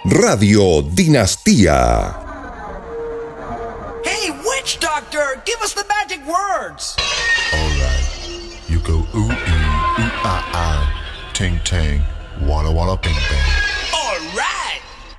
Radio Dinastía. Hey, witch doctor, give us the magic words. Alright, you go ooh ee, ooh ah ah, ting tang, walla walla bing bang.